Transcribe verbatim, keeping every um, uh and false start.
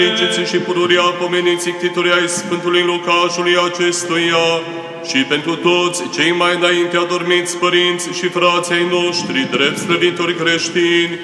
Înțelegeți și pururia pomeniți ctitorii ai Sfântului locașului acestuia și pentru toți cei mai înainte adormiți părinți și frații ai noștri, drept slăvitori creștini,